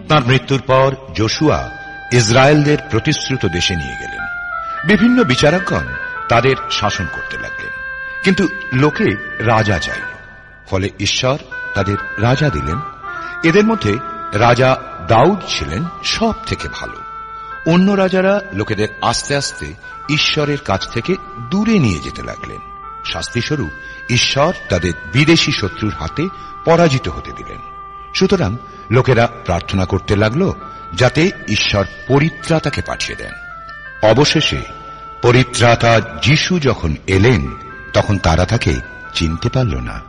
তার মৃত্যুর পর যোশুয়া ইসরায়েলদের প্রতিশ্রুত দেশে নিয়ে গেলেন। বিভিন্ন বিচারকগণ তাদের শাসন করতে লাগলেন, কিন্তু লোকে রাজা চাইল। ফলে ঈশ্বর তাদের রাজা দিলেন। এদের মধ্যে রাজা দাউদ ছিলেন সব থেকে ভালো। অন্য রাজারা লোকেদের আস্তে আস্তে ঈশ্বরের কাছ থেকে দূরে নিয়ে যেতে লাগলেন। শাস্তিস্বরূপ ঈশ্বর তাদের বিদেশি শত্রুর হাতে পরাজিত হতে দিলেন। সুতরাং লোকেরা প্রার্থনা করতে লাগল যাতে ঈশ্বর পরিত্রাতাকে পাঠিয়ে দেন। অবশেষে পরিত্রাতা যিশু যখন এলেন, তখন তারা তাকে চিনতে পারল না।